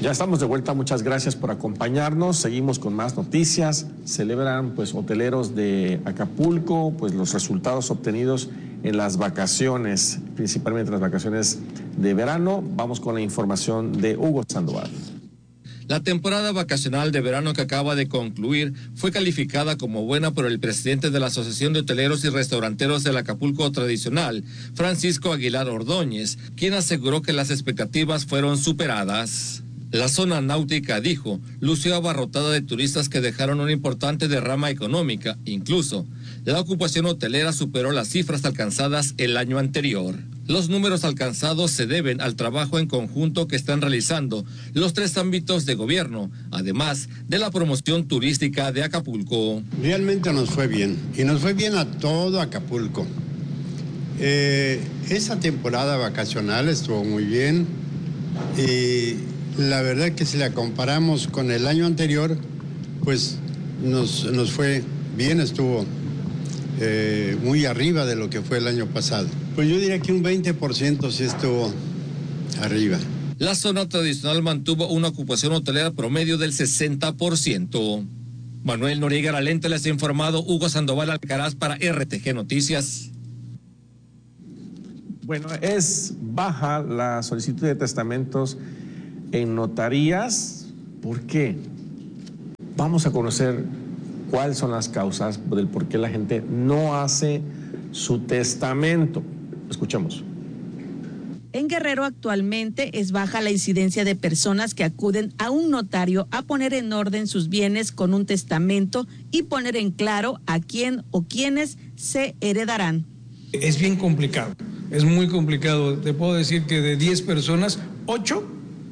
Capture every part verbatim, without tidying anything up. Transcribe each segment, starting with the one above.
Ya estamos de vuelta, muchas gracias por acompañarnos. Seguimos con más noticias. Celebran pues hoteleros de Acapulco pues los resultados obtenidos en las vacaciones, principalmente las vacaciones de verano. Vamos con la información de Hugo Sandoval. La temporada vacacional de verano que acaba de concluir fue calificada como buena por el presidente de la Asociación de Hoteleros y Restauranteros del Acapulco Tradicional, Francisco Aguilar Ordóñez, quien aseguró que las expectativas fueron superadas. La zona náutica, dijo, lució abarrotada de turistas que dejaron una importante derrama económica. Incluso, la ocupación hotelera superó las cifras alcanzadas el año anterior. Los números alcanzados se deben al trabajo en conjunto que están realizando los tres ámbitos de gobierno, además de la promoción turística de Acapulco. Realmente nos fue bien, y nos fue bien a todo Acapulco. Eh, esa temporada vacacional estuvo muy bien, y la verdad que si la comparamos con el año anterior, pues nos, nos fue bien, estuvo eh, muy arriba de lo que fue el año pasado. Pues yo diría que un veinte por ciento sí estuvo arriba. La zona tradicional mantuvo una ocupación hotelera promedio del sesenta por ciento. Manuel Noriega Lente les ha informado. Hugo Sandoval Alcaraz para R T G Noticias. Bueno, es baja la solicitud de testamentos en notarías. ¿Por qué? Vamos a conocer cuáles son las causas del por qué la gente no hace su testamento. Escuchemos. En Guerrero actualmente es baja la incidencia de personas que acuden a un notario a poner en orden sus bienes con un testamento y poner en claro a quién o quiénes se heredarán. Es bien complicado, es muy complicado. Te puedo decir que de diez personas, ocho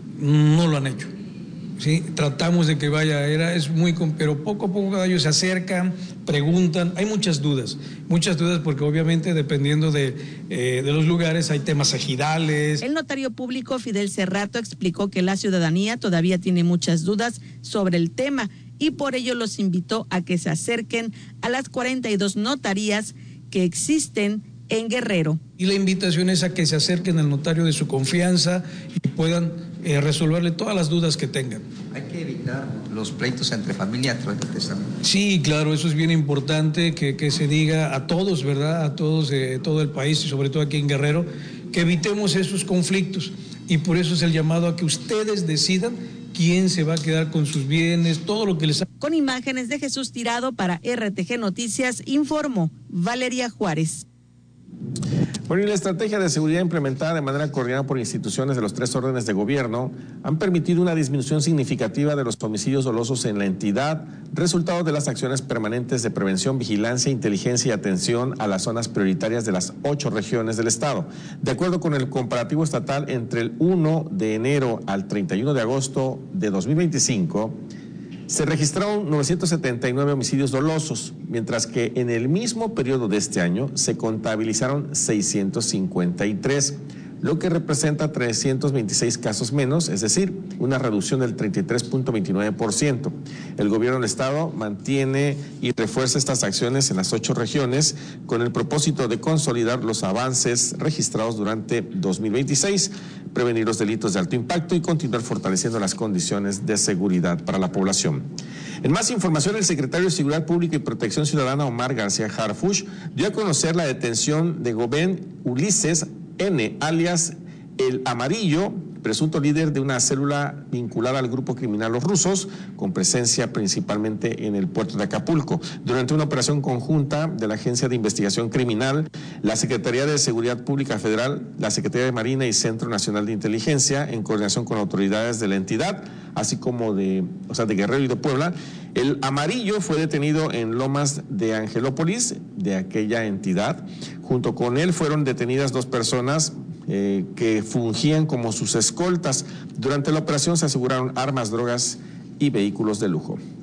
no lo han hecho. ¿Sí? Tratamos de que vaya, era, es muy, pero poco a poco ellos se acercan, preguntan, hay muchas dudas, muchas dudas porque obviamente dependiendo de, eh, de los lugares hay temas ejidales. El notario público Fidel Cerrato explicó que la ciudadanía todavía tiene muchas dudas sobre el tema y por ello los invitó a que se acerquen a las cuarenta y dos notarías que existen en Guerrero. Y la invitación es a que se acerquen al notario de su confianza y puedan eh, resolverle todas las dudas que tengan. Hay que evitar los pleitos entre familia a través del testamento. Sí, claro, eso es bien importante que, que se diga a todos, ¿verdad? A todos de todo el país y sobre todo aquí en Guerrero, que evitemos esos conflictos. Y por eso es el llamado a que ustedes decidan quién se va a quedar con sus bienes, todo lo que les... Con imágenes de Jesús Tirado para R T G Noticias, informó Valeria Juárez. Bueno, y la estrategia de seguridad implementada de manera coordinada por instituciones de los tres órdenes de gobierno han permitido una disminución significativa de los homicidios dolosos en la entidad, resultado de las acciones permanentes de prevención, vigilancia, inteligencia y atención a las zonas prioritarias de las ocho regiones del estado. De acuerdo con el comparativo estatal, entre el primero de enero al treinta y uno de agosto de dos mil veinticinco, se registraron novecientos setenta y nueve homicidios dolosos, mientras que en el mismo periodo de este año se contabilizaron seiscientos cincuenta y tres, lo que representa trescientos veintiséis casos menos, es decir, una reducción del treinta y tres punto veintinueve por ciento. El gobierno del estado mantiene y refuerza estas acciones en las ocho regiones con el propósito de consolidar los avances registrados durante dos mil veintiséis, prevenir los delitos de alto impacto y continuar fortaleciendo las condiciones de seguridad para la población. En más información, el secretario de Seguridad Pública y Protección Ciudadana, Omar García Harfuch, dio a conocer la detención de Gobén Ulises N., alias El Amarillo, presunto líder de una célula vinculada al grupo criminal Los Rusos, con presencia principalmente en el puerto de Acapulco. Durante una operación conjunta de la Agencia de Investigación Criminal, la Secretaría de Seguridad Pública Federal, la Secretaría de Marina y Centro Nacional de Inteligencia, en coordinación con autoridades de la entidad, así como de, o sea, de Guerrero y de Puebla, el Amarillo fue detenido en Lomas de Angelópolis, de aquella entidad. Junto con él fueron detenidas dos personas eh, que fungían como sus escoltas. Durante la operación se aseguraron armas, drogas y vehículos de lujo.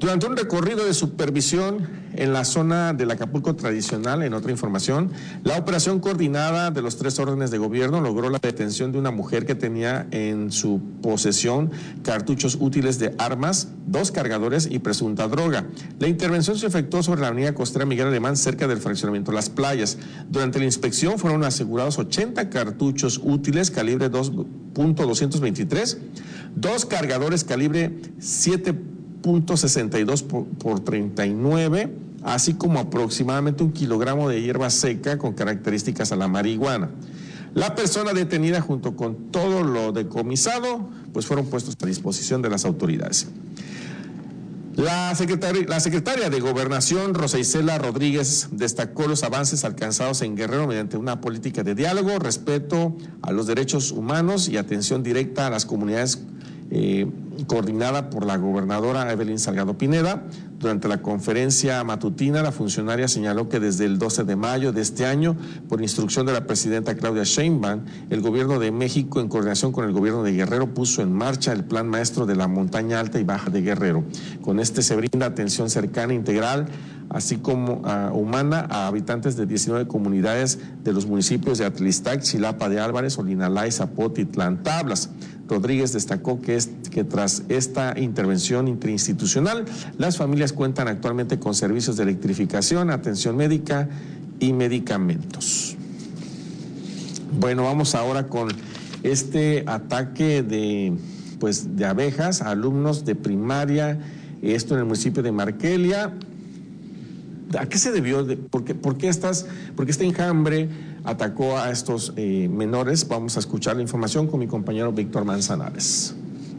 Durante un recorrido de supervisión en la zona del Acapulco tradicional, en otra información, la operación coordinada de los tres órdenes de gobierno logró la detención de una mujer que tenía en su posesión cartuchos útiles de armas, dos cargadores y presunta droga. La intervención se efectuó sobre la avenida costera Miguel Alemán, cerca del fraccionamiento Las Playas. Durante la inspección fueron asegurados ochenta cartuchos útiles calibre dos punto doscientos veintitrés, dos cargadores calibre siete punto sesenta y dos por treinta y nueve, así como aproximadamente un kilogramo de hierba seca con características a la marihuana. La persona detenida junto con todo lo decomisado, pues fueron puestos a disposición de las autoridades. La secretaria, la secretaria de Gobernación, Rosa Isela Rodríguez, destacó los avances alcanzados en Guerrero mediante una política de diálogo, respeto a los derechos humanos y atención directa a las comunidades Eh, coordinada por la gobernadora Evelyn Salgado Pineda. Durante la conferencia matutina, la funcionaria señaló que desde el doce de mayo de este año, por instrucción de la presidenta Claudia Sheinbaum, el gobierno de México, en coordinación con el gobierno de Guerrero, puso en marcha el plan maestro de la montaña alta y baja de Guerrero. Con este se brinda atención cercana, integral, así como uh, humana a habitantes de diecinueve comunidades de los municipios de Atlistac, Chilapa de Álvarez, Olinalay, Zapotitlán, Tablas. Rodríguez destacó que, es, que tras esta intervención interinstitucional, las familias cuentan actualmente con servicios de electrificación, atención médica y medicamentos. Bueno, vamos ahora con este ataque de, pues, de abejas a alumnos de primaria, esto en el municipio de Marquelia. ¿A qué se debió? De, por, qué, por, qué estas, ¿Por qué este enjambre atacó a estos eh, menores? Vamos a escuchar la información con mi compañero Víctor Manzanares.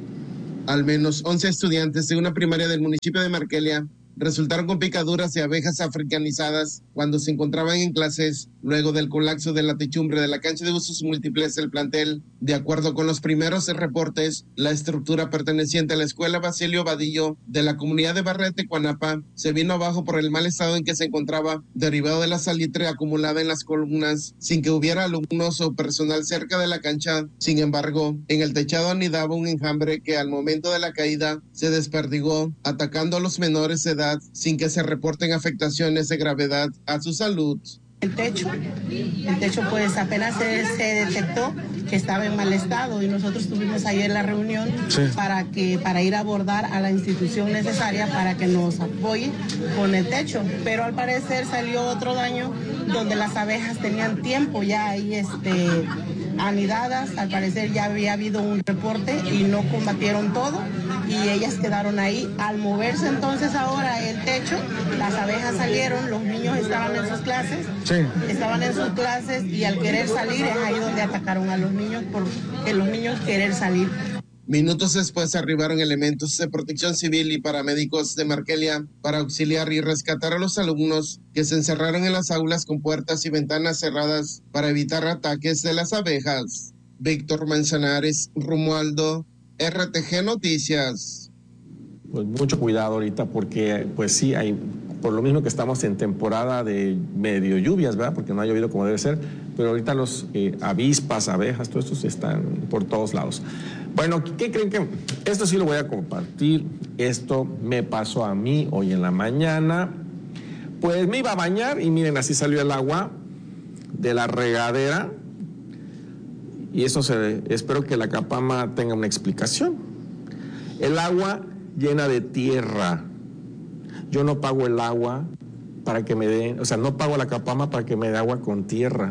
Al menos once estudiantes de una primaria del municipio de Marquelia resultaron con picaduras de abejas africanizadas cuando se encontraban en clases luego del colapso de la techumbre de la cancha de usos múltiples del plantel. De acuerdo con los primeros reportes, la estructura perteneciente a la escuela Basilio Vadillo de la comunidad de Barrete, Cuanapa, se vino abajo por el mal estado en que se encontraba, derivado de la salitre acumulada en las columnas, sin que hubiera alumnos o personal cerca de la cancha. Sin embargo, en el techado anidaba un enjambre que al momento de la caída se desperdigó, atacando a los menores de edad sin que se reporten afectaciones de gravedad a su salud. El techo, el techo pues apenas se, se detectó que estaba en mal estado y nosotros tuvimos ayer la reunión sí. para que para ir a abordar a la institución necesaria para que nos apoye con el techo, pero al parecer salió otro daño donde las abejas tenían tiempo ya ahí este anidadas. Al parecer ya había habido un reporte y no combatieron todo y ellas quedaron ahí. Al moverse entonces ahora el techo, las abejas salieron, los niños estaban en sus clases, sí. estaban en sus clases y al querer salir es ahí donde atacaron a los niños porque los niños querer salir. Minutos después arribaron elementos de protección civil y paramédicos de Marquelia para auxiliar y rescatar a los alumnos que se encerraron en las aulas con puertas y ventanas cerradas para evitar ataques de las abejas. Víctor Manzanares, Romualdo, R T G Noticias. Pues mucho cuidado ahorita porque pues sí, hay, por lo mismo que estamos en temporada de medio lluvias, ¿verdad? Porque no ha llovido como debe ser, pero ahorita los eh, avispas, abejas, todo esto están por todos lados. Bueno, ¿qué creen que? Esto sí lo voy a compartir. Esto me pasó a mí hoy en la mañana. Pues me iba a bañar y miren, así salió el agua de la regadera. Y eso se, espero que la Capama tenga una explicación. El agua llena de tierra. Yo no pago el agua para que me den, o sea, no pago la Capama para que me dé agua con tierra.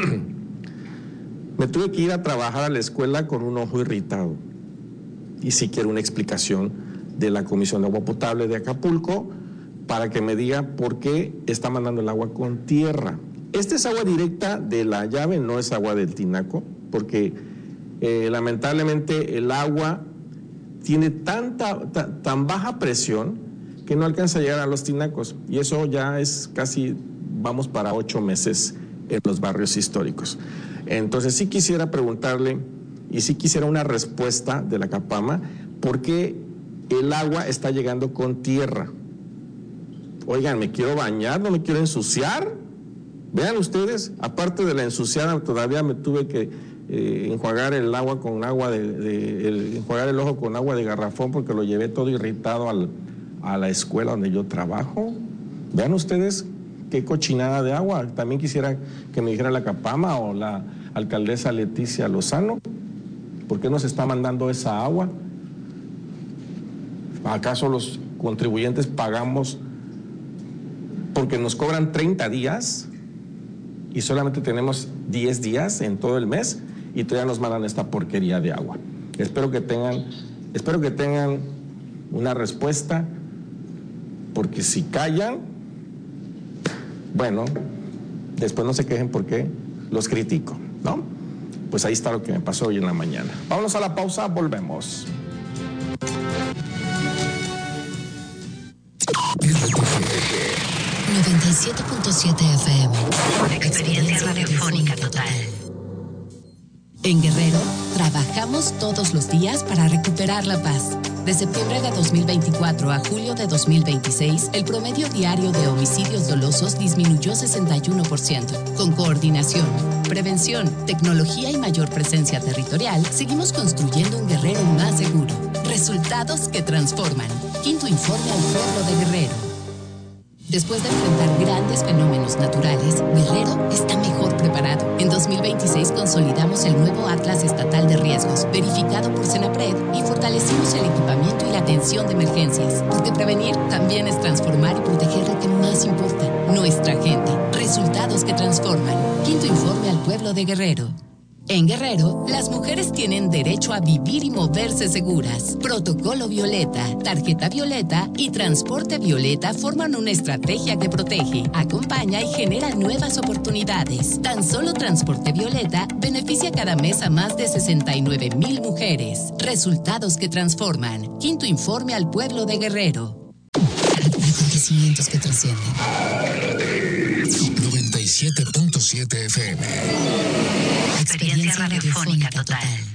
Me tuve que ir a trabajar a la escuela con un ojo irritado. Y sí quiero una explicación de la Comisión de Agua Potable de Acapulco para que me diga por qué está mandando el agua con tierra. Esta es agua directa de la llave, no es agua del tinaco, porque eh, lamentablemente el agua tiene tanta, ta, tan baja presión que no alcanza a llegar a los tinacos. Y eso ya es casi, vamos para ocho meses en los barrios históricos. Entonces sí quisiera preguntarle y sí quisiera una respuesta de la Capama, ¿por qué el agua está llegando con tierra? Oigan, ¿me quiero bañar? ¿No me quiero ensuciar? Vean ustedes, aparte de la ensuciada, todavía me tuve que eh, enjuagar el agua con agua de, de el, enjuagar el ojo con agua de garrafón porque lo llevé todo irritado al, a la escuela donde yo trabajo. Vean ustedes qué cochinada de agua. También quisiera que me dijera la Capama o la alcaldesa Leticia Lozano, ¿por qué nos está mandando esa agua? ¿Acaso los contribuyentes pagamos porque nos cobran treinta días y solamente tenemos diez días en todo el mes y todavía nos mandan esta porquería de agua? Espero que tengan, espero que tengan una respuesta, porque si callan, bueno, después no se quejen porque los critico, ¿no? Pues ahí está lo que me pasó hoy en la mañana. Vámonos a la pausa, volvemos. noventa y siete punto siete F M. Experiencia radiofónica total. En Guerrero, trabajamos todos los días para recuperar la paz. De septiembre de dos mil veinticuatro a julio de dos mil veintiséis, el promedio diario de homicidios dolosos disminuyó sesenta y uno por ciento. Con coordinación, prevención, tecnología y mayor presencia territorial, seguimos construyendo un Guerrero más seguro. Resultados que transforman. Quinto informe al pueblo de Guerrero. Después de enfrentar grandes fenómenos naturales, Guerrero está mejor preparado. En dos mil veintiséis consolidamos el nuevo Atlas Estatal de Riesgos, verificado por Senapred, y fortalecimos el equipamiento y la atención de emergencias. Porque prevenir también es transformar y proteger lo que más importa, nuestra gente. Resultados que transforman. Quinto informe al pueblo de Guerrero. En Guerrero, las mujeres tienen derecho a vivir y moverse seguras. Protocolo Violeta, Tarjeta Violeta y Transporte Violeta forman una estrategia que protege, acompaña y genera nuevas oportunidades. Tan solo Transporte Violeta beneficia cada mes a más de sesenta y nueve mil mujeres. Resultados que transforman. Quinto informe al pueblo de Guerrero. Acontecimientos que trascienden. noventa y siete punto siete F M. Experiencia radiofónica total.